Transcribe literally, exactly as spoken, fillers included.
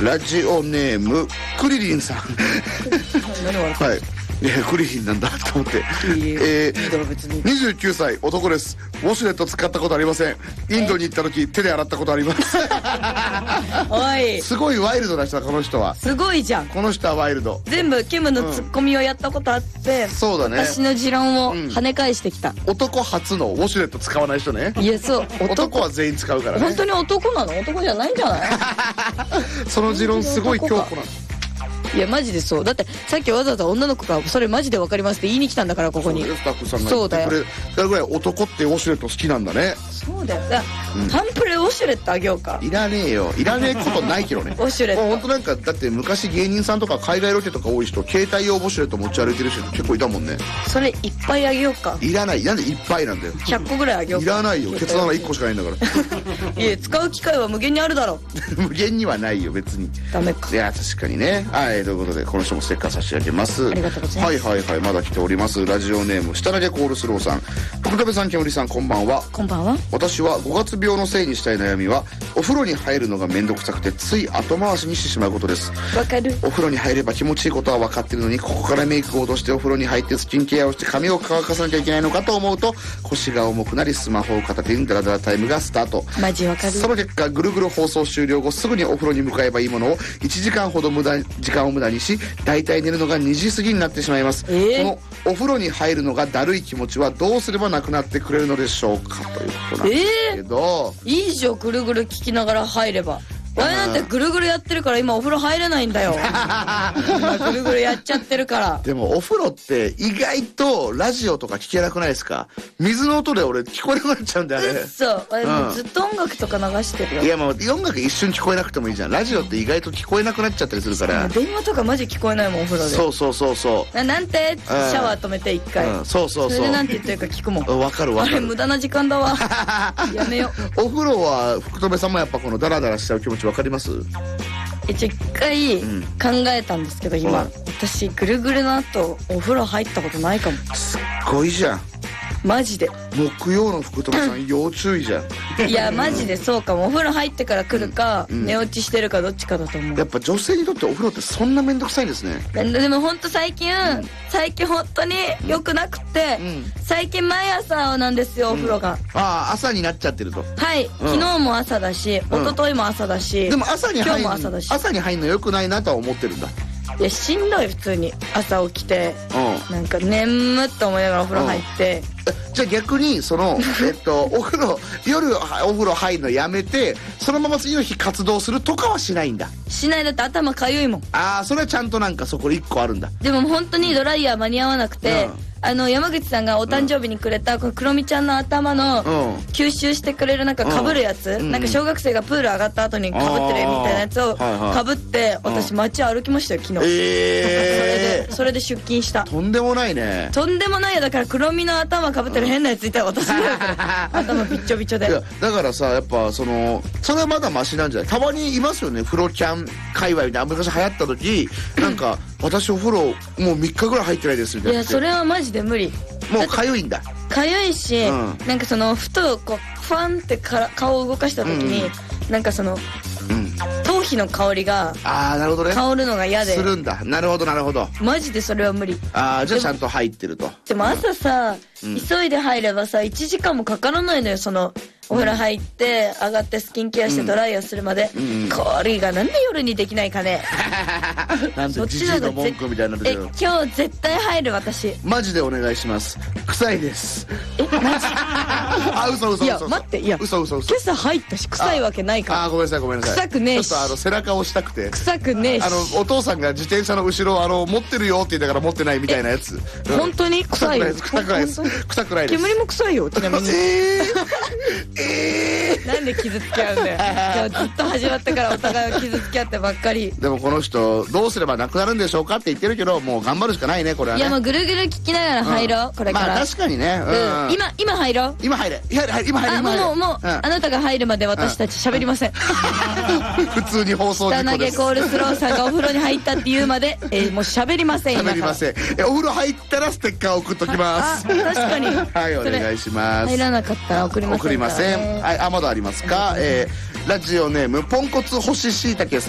ラジオネームクリリンさんはいいやクリリンなんだと思ってえー、にじゅうきゅうさい男です。ウォシュレット使ったことありません。インドに行った時手で洗ったことありますおいすごいワイルドな人だこの人は。 すごいじゃん。 この人はワイルド。 全部ケムのツッコミをやったことあって、 うん、そうだね。 私の持論を跳ね返してきた、 うん、男初のウォシュレット使わない人ね。 いやそう男は全員使うからね。 本当に男なの？男じゃないんじゃないその持論すごい強固なの。 いやマジでそう。だってさっきわざわざ女の子がそれマジで分かりますって言いに来たんだからここに。 スタッフさんが言ってくれるぐらい男ってウォシュレット好きなんだね。 そうだよ。だからタンプレウォシュレットあげようか。 いらねえよ。いらねえことないけどねウォシュレット本当なんかだって昔芸人さんとか海外ロケとか多い人携帯用ウォシュレット持ち歩いてる人結構いたもんね。 それいっぱいあげようか。 いらない。なんでいっぱいなんだよ。 ひゃっこぐらいあげようか。 いらないよ。ケツ穴いっこしかないんだからいや使う機会は無限にあるだろ無限にはないよ別に。 ダメか。 いや確かにね。はいということでこの人もステッカー差し上げます。 ありがとうございます。 はいはいはいまだ来ております。ラジオネーム下投げコールスローさん。福留さん煙さんこんばんは。 こんばんは。 私はごがつ病のせいにしたい悩みはお風呂に入るのがめんどくさくてつい後回しにしてしまうことです。 わかる。 お風呂に入れば気持ちいいことは分かってるのにここからメイクを落としてお風呂に入ってスキンケアをして髪を乾かさなきゃいけないのかと思うと腰が重くなりスマホを片手にダラダラタイムがスタート。 マジわかる。 その結果ぐるぐる放送終了後すぐにお風呂に向かえばいいものをいちじかんほど無駄時間を無駄にし大体寝るのがにじ過ぎになってしまいます、えー、このお風呂に入るのがだるい気持ちはどうすればなくなってくれるのでしょうかということなんですけど、 えー、いいじゃんぐるぐる聞きながら入れば。俺なんてぐるぐるやってるから今お風呂入れないんだよ今ぐるぐるやっちゃってるから。 でもお風呂って意外とラジオとか聞けなくないですか？水の音で俺聞こえなくなっちゃうんだよね。 そう俺もうずっと音楽とか流してるよ、 うん、いやもう音楽一瞬聞こえなくてもいいじゃん。ラジオって意外と聞こえなくなっちゃったりするから電話とかマジ聞こえないもんお風呂で。そうそうそうそうななんてシャワー止めて一回、うん、 そうそうそうそれでなんて言ってるか聞くもん。 わかるわかる。 あれ無駄な時間だわやめよお風呂は福留さんもやっぱこのダラダラしちゃう気持ちわかります？ 一回考えたんですけど、うん、今、うん、私ぐるぐるの後お風呂入ったことないかも。 すっごいじゃんマジで。 木曜の福留さん要注意じゃんいやマジでそうかも。お風呂入ってから来るか、うん、寝落ちしてるかどっちかだと思う。 やっぱ女性にとってお風呂ってそんな面倒くさいんですね。 でも本当最近、うん、最近本当に良くなくて、うん、最近毎朝なんですよお風呂が、うん、 ああ朝になっちゃってると。 はい、うん、昨日も朝だし、うん、一昨日も朝だし、 でも朝に入る今日も朝だし。 朝に入るの良くないなとは思ってるんだ。 いやしんどい普通に朝起きて、うん、なんか眠っと思いながらお風呂入って、 うん、じゃあ逆にそのえっとお風呂夜お風呂入るのやめてそのまま次の日活動するとかはしないんだ。 しない。だって頭かゆいもん。 ああそれはちゃんとなんかそこでいっこあるんだ。 でも本当にドライヤー間に合わなくて、うん、あの山口さんがお誕生日にくれたこのクロミちゃんの頭の吸収してくれるなんか被るやつ、うん、なんか小学生がプール上がった後に被ってるみたいなやつを被って私街歩きましたよ昨日。えー、それでそれで出勤した。 とんでもないね。 とんでもないよ。だからクロミの頭被ってる変なやついたら私も頭びっちょびちょで。いやだからさやっぱそのそれはまだマシなんじゃない？たまにいますよね風呂キャン界隈みたいな昔流行った時なんか私お風呂もうみっかぐらい入ってないですみたいな。 いやそれはマジで無理。 もうかゆいんだ。 かゆいし、うん、なんかそのふとこうファンってから顔を動かした時に、うん、なんかその、うん、頭皮の香りがあーなるほどね香るのが嫌でするんだ。なるほどなるほど。 マジでそれは無理。 ああじゃあちゃんと入ってると。 でも朝さ、うん、急いで入ればさいちじかんもかからないのよ。そのお風呂入って上がってスキンケアしてドライヤーするまで、うんうん、これがなんで夜にできないかねなんでジジイの文句みたいになってる。 え今日絶対入る私。 マジでお願いします。臭いです。 えマジあ嘘嘘嘘。 いや待っていや嘘嘘嘘。 今朝入ったし臭いわけないから。 ああごめんなさいごめんなさい。 臭くねえし。 ちょっとあの背中を押したくて。 臭くねえし。 あのお父さんが自転車の後ろあの持ってるよって言ったから持ってないみたいなやつ。 うん、本当に臭いよ。 臭くないです臭くないです。 煙も臭いよちなみに。 えー、えーなんで傷つき合うんだよずっと始まったからお互いが傷つき合ってばっかり。 でもこの人どうすればなくなるんでしょうかって言ってるけどもう頑張るしかないねこれはね。 いやもうぐるぐる聞きながら入ろう、うん、これから。 まあ確かにね、うんうん、今今入ろう。 今入れ今入れ今入れ。 あもうもうもう、うん、あなたが入るまで私たち喋りません、うん、 普通に放送事故です。 下投げコールスローさんがお風呂に入ったって言うまで、えー、もう喋りません。 喋りません。えお風呂入ったらステッカー送っときます。 あ確かにはいお願いします。 入らなかったら送りませんから、ね、 送りません。はいあまだありますか、えー、ラジオネームポンコツ干ししいたけさん